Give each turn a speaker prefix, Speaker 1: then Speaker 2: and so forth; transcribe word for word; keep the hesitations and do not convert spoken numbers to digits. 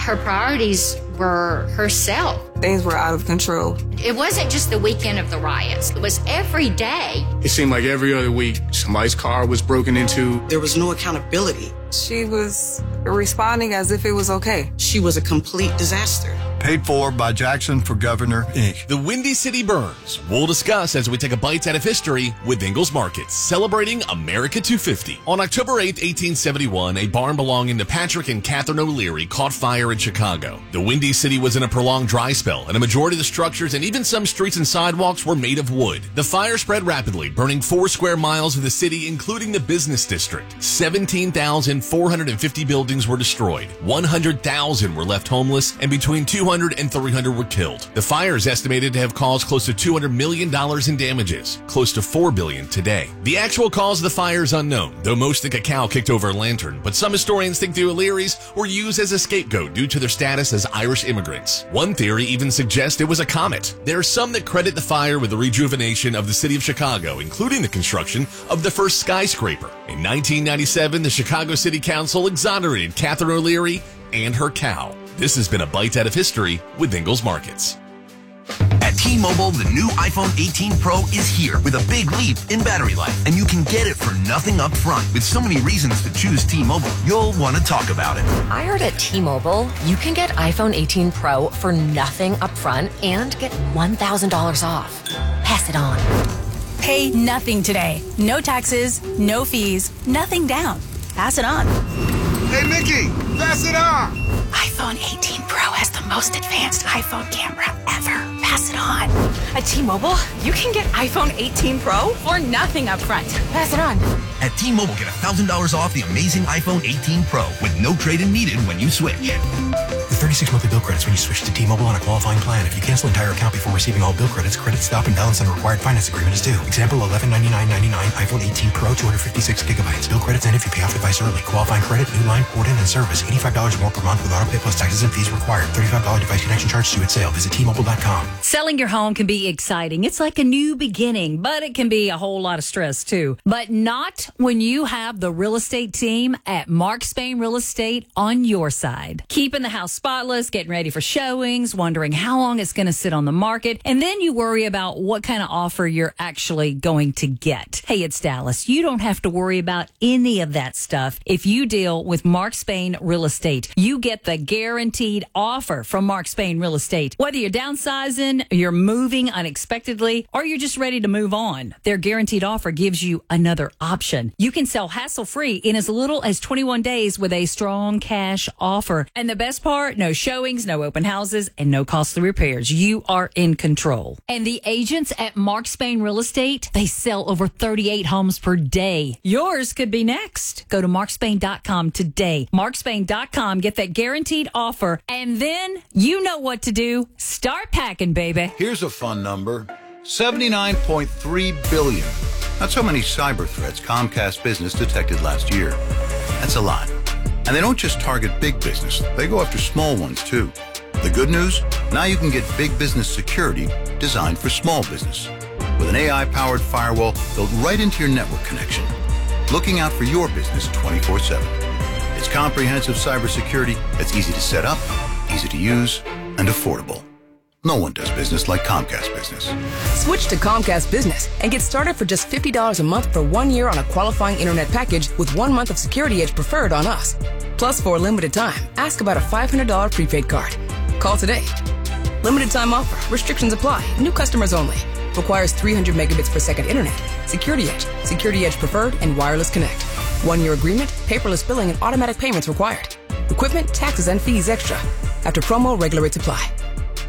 Speaker 1: her priorities were herself.
Speaker 2: Things were out of control.
Speaker 1: It wasn't just the weekend of the riots. It was every day.
Speaker 3: It seemed like every other week, somebody's car was broken into.
Speaker 4: There was no accountability.
Speaker 2: She was responding as if it was okay.
Speaker 4: She was a complete disaster.
Speaker 5: Paid for by Jackson for Governor, Incorporated.
Speaker 6: The Windy City Burns. We'll discuss as we take a bite out of history with Ingalls Markets, celebrating America two fifty. On October eighth, eighteen seventy-one, a barn belonging to Patrick and Catherine O'Leary caught fire in Chicago. The Windy City was in a prolonged dry spell, and a majority of the structures and even some streets and sidewalks were made of wood. The fire spread rapidly, burning four square miles of the city, including the business district. seventeen thousand four hundred fifty buildings were destroyed. one hundred thousand were left homeless, and between two hundred and three hundred were killed. The fire is estimated to have caused close to two hundred million dollars in damages, close to four billion dollars today. The actual cause of the fire is unknown, though most think a cow kicked over a lantern, but some historians think the O'Learys were used as a scapegoat due to their status as Irish immigrants. One theory even suggests it was a comet. There are some that credit the fire with the rejuvenation of the city of Chicago, including the construction of the first skyscraper. In nineteen ninety-seven, the Chicago City Council exonerated Catherine O'Leary and her cow. This has been a Bite Out of History with Ingalls Markets.
Speaker 7: At T-Mobile, the new iPhone eighteen Pro is here with a big leap in battery life, and you can get it for nothing up front. With so many reasons to choose T-Mobile, you'll want to talk about it.
Speaker 8: I heard at T-Mobile, you can get iPhone eighteen Pro for nothing up front and get one thousand dollars off. Pass it on.
Speaker 9: Pay nothing today. No taxes, no fees, nothing down. Pass it on.
Speaker 10: Hey, Mickey, pass it on.
Speaker 9: iPhone eighteen Pro has the most advanced iPhone camera ever. Pass it on. At T-Mobile, you can get iPhone eighteen Pro for nothing up front. Pass it on.
Speaker 7: At T-Mobile, get one thousand dollars off the amazing iPhone eighteen Pro with no trade-in needed when you switch.
Speaker 11: With thirty-six monthly bill credits when you switch to T-Mobile on a qualifying plan. If you cancel entire account before receiving all bill credits, credit stop and balance on a required finance agreement is due. Example, eleven ninety-nine ninety-nine, iPhone eighteen Pro, two hundred fifty-six gigabytes. Bill credits end if you pay off device early. Qualifying credit, new line, port in, and service. eighty-five dollars more per month with auto pay plus taxes and fees required. thirty-five dollars device connection charge due at sale. Visit T Mobile dot com.
Speaker 12: Selling your home can be exciting. It's like a new beginning, but it can be a whole lot of stress too. But not when you have the real estate team at Mark Spain Real Estate on your side. Keeping the house spotless, getting ready for showings, wondering how long it's going to sit on the market, and then you worry about what kind of offer you're actually going to get. Hey, it's Dallas. You don't have to worry about any of that stuff if you deal with Mark Spain Real Estate. You get the guaranteed offer from Mark Spain Real Estate. Whether you're downsizing, you're moving unexpectedly, or you're just ready to move on, their guaranteed offer gives you another option. You can sell hassle-free in as little as twenty-one days with a strong cash offer. And the best part, no showings, no open houses, and no costly repairs. You are in control. And the agents at Mark Spain Real Estate, they sell over thirty-eight homes per day. Yours could be next. Go to mark spain dot com today. mark spain dot com. Get that guaranteed offer, and then you know what to do. Start packing, baby.
Speaker 13: Here's a fun number. seventy-nine point three billion. That's how many cyber threats Comcast Business detected last year. That's a lot. And they don't just target big business. They go after small ones, too. The good news? Now you can get big business security designed for small business. With an A I-powered firewall built right into your network connection. Looking out for your business twenty-four seven. It's comprehensive cybersecurity that's easy to set up, easy to use, and affordable. No one does business like Comcast Business.
Speaker 14: Switch to Comcast Business and get started for just fifty dollars a month for one year on a qualifying internet package with one month of Security Edge preferred on us. Plus, for a limited time, ask about a five hundred dollars prepaid card. Call today. Limited time offer. Restrictions apply. New customers only. Requires three hundred megabits per second internet. Security Edge. Security Edge preferred and wireless connect. One-year agreement, paperless billing, and automatic payments required. Equipment, taxes, and fees extra. After promo, regular rates apply.